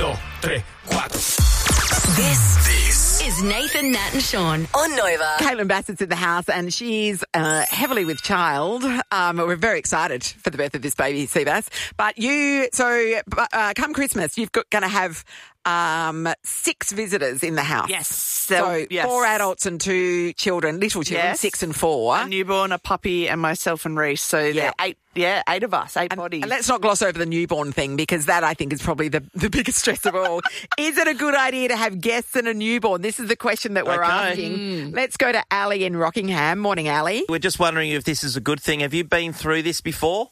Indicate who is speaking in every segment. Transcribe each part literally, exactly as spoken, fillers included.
Speaker 1: dos, tres, cuatro.
Speaker 2: This, this is Nathan, Nat and Sean on Nova.
Speaker 3: Caitlin Bassett's in the house and she's uh, heavily with child. Um, we're very excited for the birth of this baby, Seabass. But you, so uh, come Christmas, you've got going to have um, six visitors in the house.
Speaker 4: Yes.
Speaker 3: So
Speaker 4: yes.
Speaker 3: four adults and two children, little children,
Speaker 4: Yes.
Speaker 3: six and four.
Speaker 4: A newborn, a puppy, and myself and Reese. So
Speaker 3: Yeah.
Speaker 4: there eight, yeah, eight of us, eight
Speaker 3: And,
Speaker 4: bodies.
Speaker 3: and let's not gloss over the newborn thing because that, I think, is probably the, the biggest stress of all. Is it a good idea to have guests and a newborn? This is the question that we're
Speaker 5: Okay.
Speaker 3: asking.
Speaker 4: Mm.
Speaker 3: Let's go to Ali in Rockingham. Morning, Ali.
Speaker 5: We're just wondering if this is a good thing. Have you been through this before?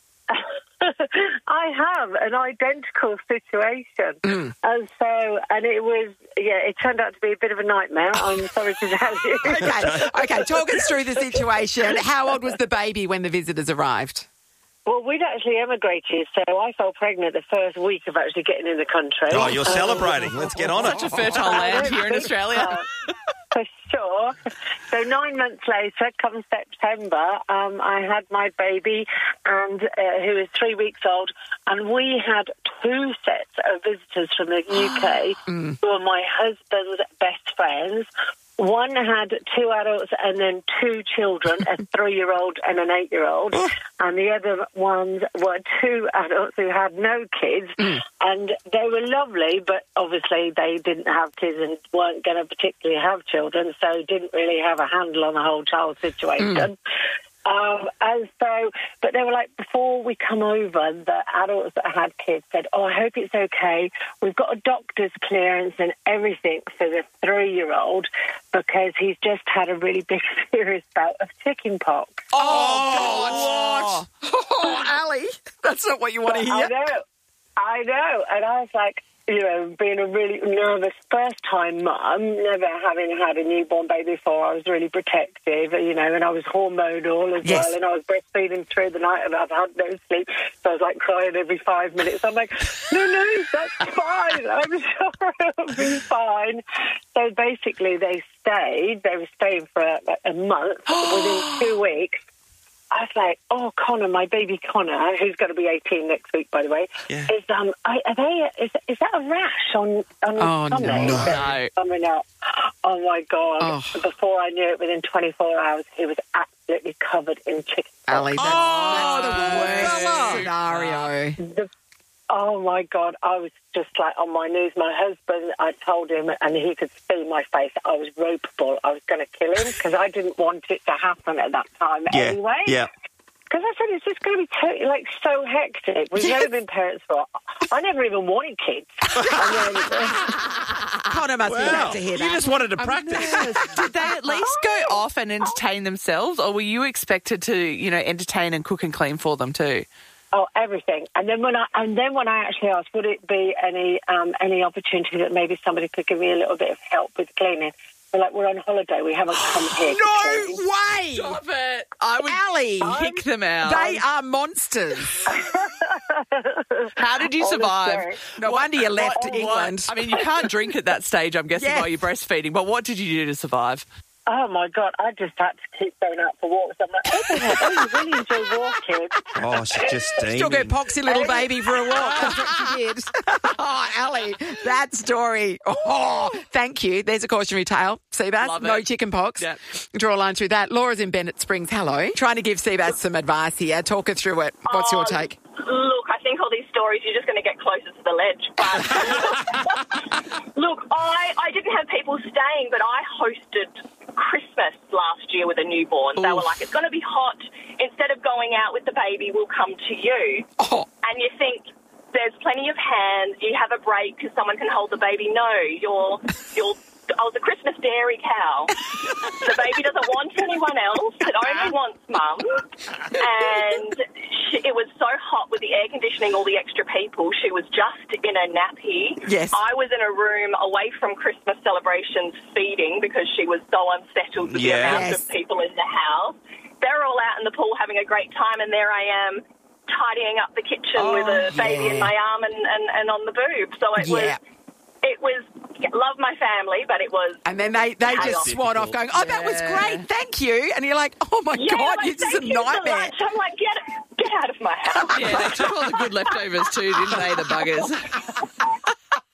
Speaker 6: I have an identical situation.
Speaker 3: Mm.
Speaker 6: And so, and it was, yeah, it turned out to be a bit of a nightmare. I'm sorry to tell you.
Speaker 3: Okay, okay. Talk us through the situation. How old was the baby when the visitors arrived?
Speaker 6: Well, we'd actually emigrated, so I fell pregnant the first week of actually getting in the country.
Speaker 5: Oh, you're
Speaker 6: Um,
Speaker 5: celebrating. Let's get on it.
Speaker 4: Such a fertile land here in Australia.
Speaker 6: For sure. So nine months later, come September, um, I had my baby, and uh, who was three weeks old, and we had two sets of visitors from the U K who were my husband's best friends. One had two adults and then two children, a three-year-old and an eight-year-old. And the other ones were two adults who had no kids. And they were lovely, but obviously they didn't have kids and weren't going to particularly have children, so didn't really have a handle on the whole child situation. Um, and so, but they were like, before we come over, the adults that had kids said, oh, I hope it's okay. We've got a doctor's clearance and everything for the three-year-old because he's just had a really big, serious bout of chicken pox.
Speaker 3: Oh, God. What? Oh, Ali, that's not what you want to
Speaker 6: I
Speaker 3: hear.
Speaker 6: know, I know. And I was like, you know, being a really nervous first-time mum, never having had a newborn baby before, I was really protective, you know, and I was hormonal as
Speaker 3: Yes.
Speaker 6: well, and I was breastfeeding through the night, and I'd had no sleep, so I was, like, crying every five minutes. I'm like, no, no, that's fine. I'm sure it'll be fine. So basically they stayed. They were staying for a, a month. Within two weeks, I was like, oh, Connor, my baby Connor, who's going to be eighteen next week, by the way,
Speaker 5: Yeah.
Speaker 6: is um, are are they? Is, is that a rash on on his
Speaker 3: Oh,
Speaker 6: stomach?
Speaker 3: no.
Speaker 6: That's coming out. Oh my God!
Speaker 3: Oh.
Speaker 6: Before I knew it, within twenty-four hours, he was absolutely covered in chicken.
Speaker 3: Ali, that's,
Speaker 4: Oh,
Speaker 3: that's the
Speaker 4: the
Speaker 3: worst
Speaker 4: worst.
Speaker 3: scenario.
Speaker 6: The, oh my God! I was just like on my knees. My husband, I told him, and he could see my face. I was ropeable. I was going to kill him because I didn't want it to happen at that time
Speaker 5: Yeah.
Speaker 6: anyway.
Speaker 5: Yeah.
Speaker 6: Because I said, it's just going to be totally, like, so hectic. We've never been parents for... I never even wanted kids. And then,
Speaker 3: Connor must be
Speaker 5: Wow.
Speaker 3: glad to hear
Speaker 5: You
Speaker 3: that.
Speaker 5: just wanted to practice.
Speaker 4: Did they at least go off and entertain themselves, or were you expected to, you know, entertain and cook and clean for them too?
Speaker 6: oh, everything. And then when I and then when I actually asked, would it be any um, any opportunity that maybe somebody could give me a little bit of help with cleaning? They're like, we're on holiday. We haven't come here. to
Speaker 3: No
Speaker 6: clean.
Speaker 3: way!
Speaker 4: Stop it. I would
Speaker 3: Ali,
Speaker 4: kick them out.
Speaker 3: they are monsters.
Speaker 4: How did you survive?
Speaker 6: Honestly.
Speaker 3: No wonder you left
Speaker 4: What-
Speaker 3: England.
Speaker 4: I mean, you can't drink at that stage, I'm guessing,
Speaker 3: Yes.
Speaker 4: while you're breastfeeding, but what did you do to survive?
Speaker 6: Oh, my God. I just had to keep going out for walks. I'm like, oh, my God, oh, you really enjoy walking.
Speaker 5: Oh, she's just steaming.
Speaker 3: Still go poxy little baby for a walk. That's what she did. Oh, Ali, that story. Oh, thank you. There's a cautionary tale. Seabass,
Speaker 4: Love it.
Speaker 3: no chicken pox.
Speaker 4: Yep.
Speaker 3: Draw a line through that. Laura's in Bennett Springs. Hello. Trying to give Seabass some advice here. Talk her through it. What's your
Speaker 7: Oh,
Speaker 3: take?
Speaker 7: Look, I think all these stories, you're just going to get closer to the ledge. But look, I, I didn't have people staying, but I hosted Christmas last year with a newborn. They were
Speaker 4: Oof.
Speaker 7: like, it's going to be hot. Instead of going out with the baby, we'll come to you.
Speaker 3: Oh,
Speaker 7: And you think, there's plenty of hands. You have a break because someone can hold the baby. No, you're, you're, I was a Christmas dairy cow. The baby doesn't want anyone else. It only wants mum. And she, it was so hot with the air conditioning, all the extra people. She was just in a nappy.
Speaker 3: Yes.
Speaker 7: I was in a room away from Christmas celebrations feeding because she was so unsettled with
Speaker 5: Yeah.
Speaker 7: the amount
Speaker 3: Yes.
Speaker 7: of people in the house. They're all out in the pool having a great time, and there I am tidying up the kitchen with a baby
Speaker 3: yeah.
Speaker 7: in my arm and, and, and on the boob. So it
Speaker 3: Yeah.
Speaker 7: was, it was, love my family, but it was,
Speaker 3: and then they, they just
Speaker 7: Chaos.
Speaker 3: swan off going, oh, that was
Speaker 4: Yeah.
Speaker 3: great, thank you. And you're like, oh, my
Speaker 7: yeah,
Speaker 3: God,
Speaker 7: like,
Speaker 3: this is
Speaker 7: thank
Speaker 3: a
Speaker 7: you for
Speaker 3: nightmare.
Speaker 7: lunch. I'm like, get, get out of my house.
Speaker 4: Yeah, they took all the good leftovers too, didn't they, the buggers?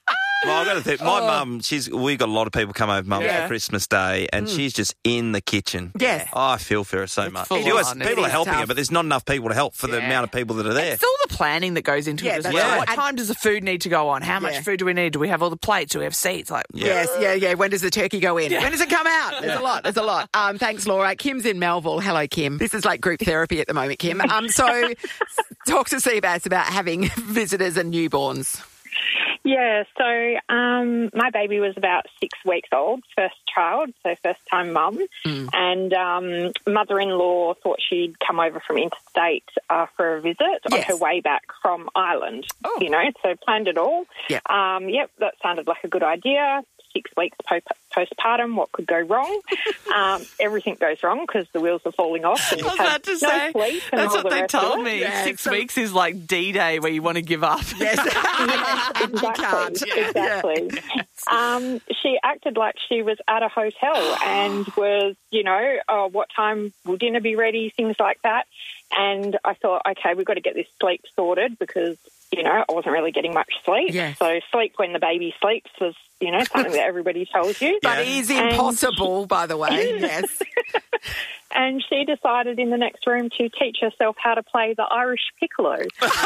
Speaker 5: Well, I've got to think. My mum, she's we got a lot of people come over mum
Speaker 3: Yeah.
Speaker 5: for Christmas Day, and she's just in the kitchen.
Speaker 3: Yes.
Speaker 5: Oh, I feel for her so much.
Speaker 4: full
Speaker 5: She always-
Speaker 4: on.
Speaker 5: people
Speaker 3: It
Speaker 5: are
Speaker 3: is
Speaker 5: helping
Speaker 3: tough.
Speaker 5: her, but there's not enough people to help for the
Speaker 3: Yeah.
Speaker 5: amount of people that are there.
Speaker 4: It's all the planning that goes into
Speaker 3: Yeah,
Speaker 4: it as
Speaker 3: that's
Speaker 4: well.
Speaker 3: right.
Speaker 4: What
Speaker 3: And-
Speaker 4: time does the food need to go on? How much
Speaker 3: Yeah.
Speaker 4: food do we need? Do we have all the plates? Do we have seats? Like,
Speaker 3: Yes, yeah, yeah. When does the turkey go in? When does it come out? There's a lot. There's a lot. Um, thanks, Laura. Kim's in Melville. Hello, Kim. This is like group therapy at the moment, Kim. Um, so talk to Seabass about having visitors and newborns.
Speaker 6: Yeah, so um, my baby was about six weeks old, first child, so first time mum.
Speaker 3: Mm.
Speaker 6: And um, mother-in-law thought she'd come over from interstate uh, for a visit on
Speaker 3: Yes.
Speaker 6: her way back from Ireland,
Speaker 3: Oh.
Speaker 6: you know, so planned it all.
Speaker 3: Yep.
Speaker 6: Um, yep, that sounded like a good idea. Six weeks po- postpartum, what could go wrong? um, everything goes wrong because the wheels are falling off. And
Speaker 4: I
Speaker 6: you
Speaker 4: was
Speaker 6: have
Speaker 4: about to
Speaker 6: no
Speaker 4: say,
Speaker 6: sleep and
Speaker 4: that's
Speaker 6: all
Speaker 4: what
Speaker 6: the
Speaker 4: they
Speaker 6: rest of
Speaker 4: told
Speaker 6: it.
Speaker 4: me.
Speaker 3: Yeah,
Speaker 4: Six
Speaker 3: so-
Speaker 4: weeks is like D-Day where you want to give up.
Speaker 3: Yes. And you can't.
Speaker 6: Exactly. exactly. Um, she acted like she was at a hotel and was, you know, oh, what time will dinner be ready, things like that. And I thought, okay, we've got to get this sleep sorted because, you know, I wasn't really getting much sleep.
Speaker 3: Yes.
Speaker 6: So sleep when the baby sleeps was, you know, something that everybody tells you.
Speaker 3: But it is
Speaker 6: And-
Speaker 3: impossible, by the way. Yes.
Speaker 6: And she decided in the next room to teach herself how to play the Irish piccolo.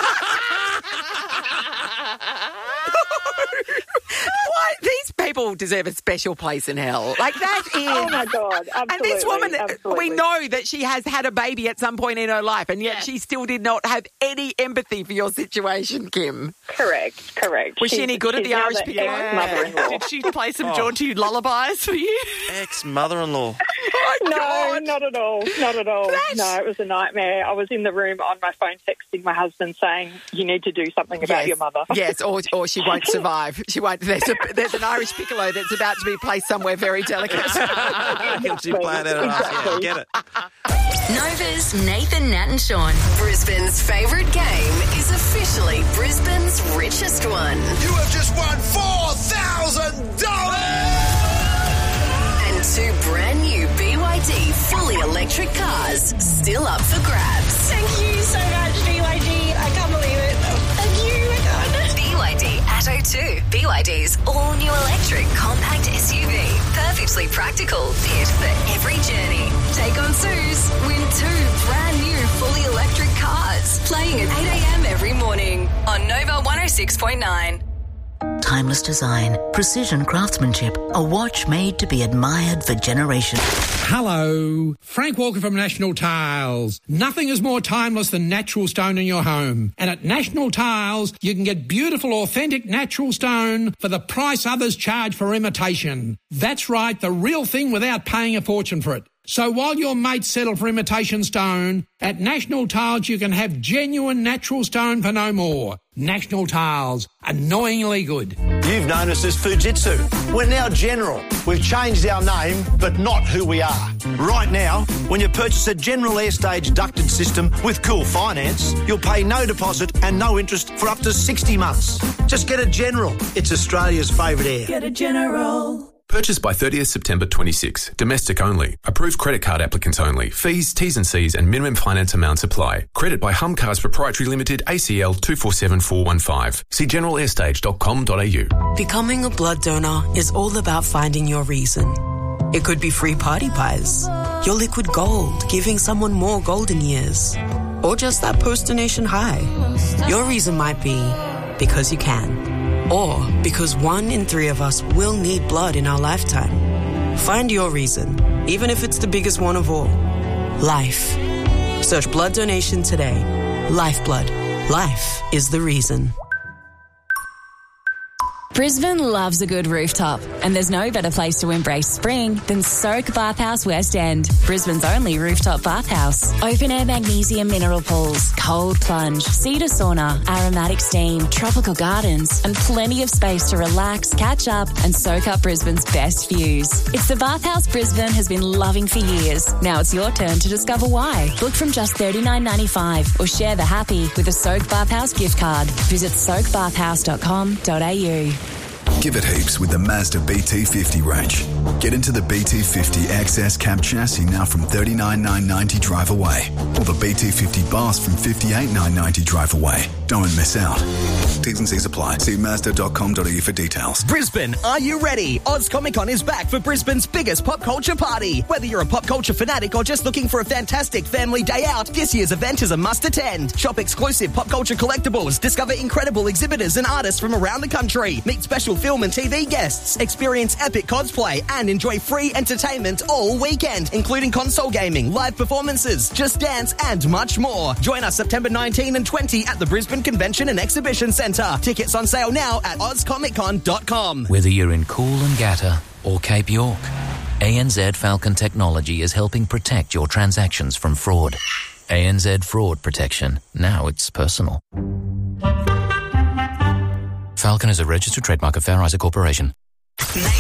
Speaker 3: Why? These people deserve a special place in hell. Like that is.
Speaker 6: Oh, my God. Absolutely.
Speaker 3: And this woman,
Speaker 6: absolutely.
Speaker 3: we know that she has had a baby at some point in her life, and yet she still did not have any empathy for your situation, Kim.
Speaker 6: Correct, correct.
Speaker 3: Was she
Speaker 6: She's-
Speaker 3: any good at
Speaker 6: she's
Speaker 3: the
Speaker 6: now
Speaker 3: Irish
Speaker 6: the
Speaker 3: piccolo?
Speaker 6: ex-mother-in-law.
Speaker 4: Did she play some jaunty lullabies for you?
Speaker 5: Ex-mother-in-law.
Speaker 3: Oh,
Speaker 6: No,
Speaker 3: God.
Speaker 6: not at all. Not at all.
Speaker 3: That's-
Speaker 6: No, it was a nightmare. I was in the room on my phone texting my husband saying, you need to do something about
Speaker 3: Yes.
Speaker 6: your mother.
Speaker 3: Yes, or, or she won't survive. She won't. There's, a, there's an Irish piccolo that's about to be placed somewhere very delicate.
Speaker 5: She playing out of us. Yeah, get it.
Speaker 2: Nova's Nathan, Nat and Sean. Brisbane's favourite game is officially Brisbane's richest one.
Speaker 1: You have just won four thousand dollars!
Speaker 2: And two brand new B Y D fully electric cars still up for grabs.
Speaker 8: Thank you so much, B Y D. I can't believe it. Thank you, my God.
Speaker 2: B Y D Atto two. B Y D's all-new electric compact S U V. Perfectly practical, fit for every journey. Take on Suze. Win two brand new fully electric cars. Playing at eight a.m. every morning on Nova one oh six point nine.
Speaker 9: Timeless design, precision craftsmanship, a watch made to be admired for generations.
Speaker 10: Hello, Frank Walker from National Tiles. Nothing is more timeless than natural stone in your home. And at National Tiles, you can get beautiful, authentic natural stone for the price others charge for imitation. That's right, the real thing without paying a fortune for it. So while your mates settle for imitation stone, at National Tiles you can have genuine natural stone for no more. National Tiles, annoyingly good.
Speaker 1: You've known us as Fujitsu. We're now General. We've changed our name, but not who we are. Right now, when you purchase a General Airstage ducted system with Cool Finance, you'll pay no deposit and no interest for up to sixty months. Just get a General. It's Australia's favourite air.
Speaker 8: Get a General.
Speaker 11: Purchased by thirtieth September twenty-six. Domestic only. Approved credit card applicants only. Fees, T's and C's and minimum finance amounts apply. Credit by Humcars Proprietary Limited, A C L two four seven four one five. See general airstage dot com dot a u.
Speaker 12: Becoming a blood donor is all about finding your reason. It could be free party pies, your liquid gold, giving someone more golden years, or just that post-donation high. Your reason might be because you can. Or because one in three of us will need blood in our lifetime. Find your reason, even if it's the biggest one of all. Life. Search blood donation today. Lifeblood. Life is the reason.
Speaker 13: Brisbane loves a good rooftop, and there's no better place to embrace spring than Soak Bathhouse West End, Brisbane's only rooftop bathhouse. Open-air magnesium mineral pools, cold plunge, cedar sauna, aromatic steam, tropical gardens, and plenty of space to relax, catch up, and soak up Brisbane's best views. It's the bathhouse Brisbane has been loving for years. Now it's your turn to discover why. Book from just thirty-nine ninety-five or share the happy with a Soak Bathhouse gift card. Visit soak bathhouse dot com dot a u.
Speaker 14: Give it heaps with the Mazda B T fifty range. Get into the B T fifty X S cab chassis now from thirty-nine thousand nine hundred ninety drive away, or the B T fifty Bass from fifty-eight thousand nine hundred ninety drive away. Don't miss out. T's and C's apply. See mazda dot com dot a u for details.
Speaker 15: Brisbane, are you ready? Oz Comic Con is back for Brisbane's biggest pop culture party. Whether you're a pop culture fanatic or just looking for a fantastic family day out, this year's event is a must attend. Shop exclusive pop culture collectibles, discover incredible exhibitors and artists from around the country, meet special film and T V guests, experience epic cosplay, and enjoy free entertainment all weekend, including console gaming, live performances, Just Dance, and much more. Join us September nineteenth and twentieth at the Brisbane Convention and Exhibition Centre. Tickets on sale now at oz comic con dot com.
Speaker 16: Whether you're in Coolangatta or Cape York, A N Z Falcon Technology is helping protect your transactions from fraud. A N Z Fraud Protection. Now it's personal. Falcon is a registered trademark of Fair Isaac Corporation.